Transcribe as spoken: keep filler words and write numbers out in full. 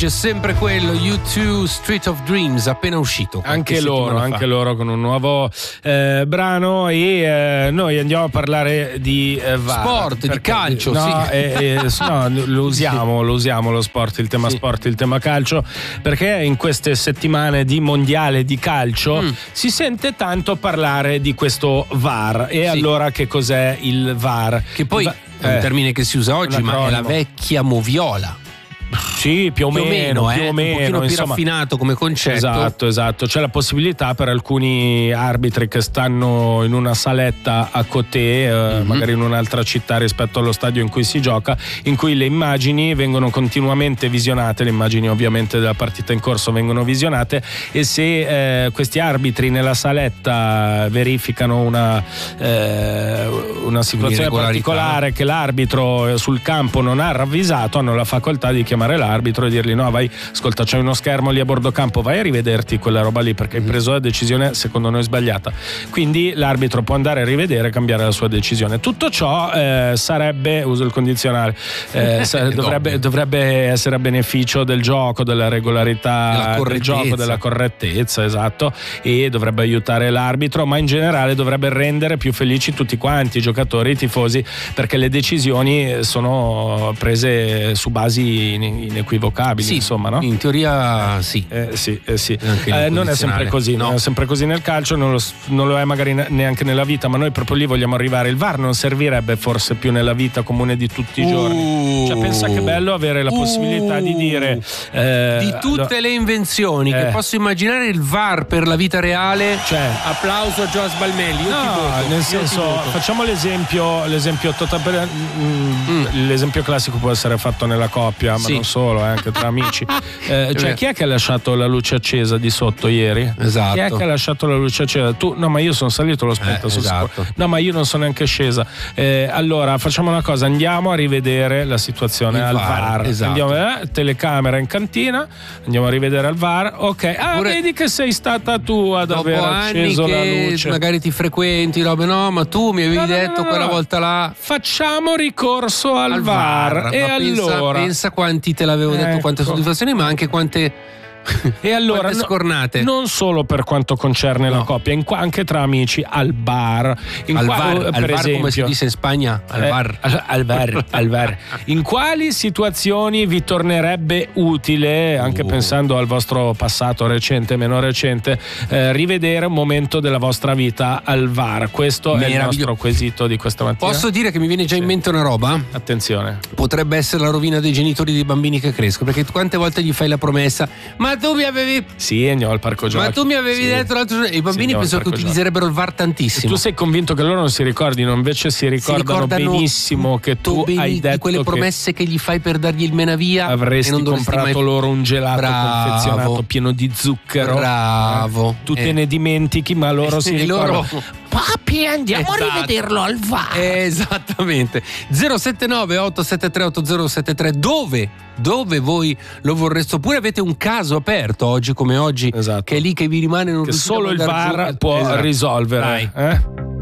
oggi è sempre quello, U due Street of Dreams, appena uscito. Anche loro, anche fa. loro con un nuovo eh, brano e eh, noi andiamo a parlare di eh, V A R. Sport, perché, di calcio, no, sì. eh, eh, no, lo usiamo, lo usiamo lo sport, il tema sì. sport, il tema calcio, perché in queste settimane di mondiale di calcio mm. si sente tanto parlare di questo V A R. E sì. allora che cos'è il V A R? Che poi va- è un eh, termine che si usa oggi, ma è la vecchia moviola. Sì, più o più meno, o meno, più eh? o meno, un pochino più insomma, raffinato come concetto. Esatto, esatto. C'è la possibilità per alcuni arbitri che stanno in una saletta a Côté, eh, mm-hmm. magari in un'altra città rispetto allo stadio in cui si gioca, in cui le immagini vengono continuamente visionate, le immagini ovviamente della partita in corso vengono visionate, e se eh, questi arbitri nella saletta verificano una, eh, una situazione particolare che l'arbitro sul campo non ha ravvisato, hanno la facoltà di chiamare l'arbitro e dirgli: no, vai, ascolta, c'è uno schermo lì a bordo campo, vai a rivederti quella roba lì perché hai preso la decisione secondo noi sbagliata. Quindi l'arbitro può andare a rivedere e cambiare la sua decisione. Tutto ciò eh, sarebbe, uso il condizionale, eh, dovrebbe, dovrebbe essere a beneficio del gioco, della regolarità del gioco, della correttezza, esatto, e dovrebbe aiutare l'arbitro, ma in generale dovrebbe rendere più felici tutti quanti, i giocatori, i tifosi, perché le decisioni sono prese su basi inequivocabili, sì, insomma, no? In teoria sì. Eh, sì, eh, sì. Eh, non è sempre così, no. non è sempre così nel calcio, non lo, non lo è magari neanche nella vita, ma noi proprio lì vogliamo arrivare. Il V A R non servirebbe forse più nella vita comune di tutti i giorni. Uh, cioè, pensa che bello avere la possibilità uh, di dire eh, di tutte le invenzioni eh. che posso immaginare, il V A R per la vita reale. Cioè, applauso a Gio Sbalmelli. Io no, ti voto, nel senso, facciamo l'esempio, l'esempio totale, mm, mm. l'esempio classico può essere fatto nella coppia, ma sì. non solo, eh, anche tra amici. Eh, cioè, chi è che ha lasciato la luce accesa di sotto ieri? Esatto. Chi è che ha lasciato la luce accesa? Tu? No, ma io sono salito, l'ho spenta. Eh, esatto. Sicuro. No, ma io non sono neanche scesa. Eh, allora, facciamo una cosa, andiamo a rivedere la situazione il al V A R. V A R. Esatto. Andiamo a eh, telecamera in cantina, andiamo a rivedere al V A R. Ok, ah, Pure vedi che sei stata tu ad dopo aver anni acceso che la luce. Magari ti frequenti, robe, no, ma tu mi avevi no, detto no, no, quella no. volta là. Facciamo ricorso al, al V A R. V A R. E ma allora pensa, pensa quanti te l'avevo detto, ecco. quante soddisfazioni, ma anche quante. E allora no, scornate. Non solo per quanto concerne no. la coppia, in qua, anche tra amici, al bar, in al qua, bar, per al bar esempio, come si dice in Spagna, al eh, bar, al bar, al bar. In quali situazioni vi tornerebbe utile, anche uh. pensando al vostro passato recente, meno recente, eh, rivedere un momento della vostra vita al V A R? Questo è il nostro quesito di questa mattina. Posso dire che mi viene già in mente una roba? Attenzione. Potrebbe essere la rovina dei genitori dei bambini che crescono, perché quante volte gli fai la promessa: ma tu mi avevi. Sì, andiamo al parco giochi. Ma tu mi avevi sì. detto l'altro giorno. I bambini sì, penso che utilizzerebbero il V A R tantissimo. E tu sei convinto che loro non si ricordino, invece si ricordano, si ricordano benissimo che tu beni, hai detto di quelle promesse che gli fai per dargli il menavia. Avresti e non comprato mai... loro un gelato Bravo. confezionato pieno di zucchero. Bravo. Eh, tu eh. te ne dimentichi, ma loro si ricordano. Loro... Papi, andiamo esatto. a rivederlo al V A R. Esattamente. zero sette nove otto sette tre otto zero sette tre. Dove? Dove voi lo vorreste? Oppure avete un caso aperto oggi come oggi, esatto. che è lì che vi rimane, non che solo il V A R giù. può esatto. risolvere. Dai. Eh?